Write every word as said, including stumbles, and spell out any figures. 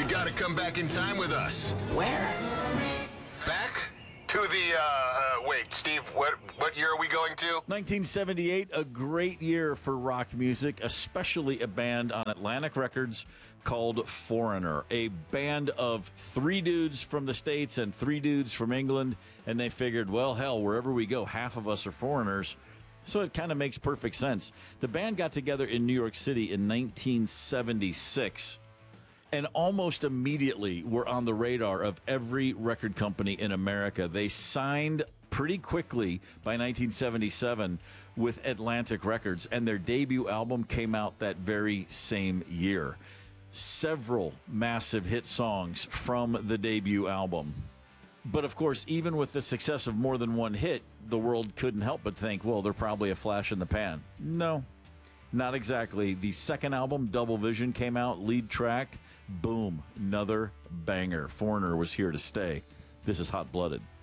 You gotta come back in time with us. Where? Back to the, uh, uh, wait, Steve, what what year are we going to? nineteen seventy-eight, a great year for rock music, especially a band on Atlantic Records called Foreigner, a band of three dudes from the States and three dudes from England, and they figured, well, hell, wherever we go, half of us are foreigners, so it kind of makes perfect sense. The band got together in New York City in nineteen seventy-six, and almost immediately were on the radar of every record company in America. They signed pretty quickly by nineteen seventy-seven with Atlantic Records, and their debut album came out that very same year. Several massive hit songs from the debut album. But of course, even with the success of more than one hit, the world couldn't help but think, well, they're probably a flash in the pan. No, not exactly. The second album, Double Vision, came out, lead track, boom, another banger. Foreigner was here to stay. This is Hot Blooded.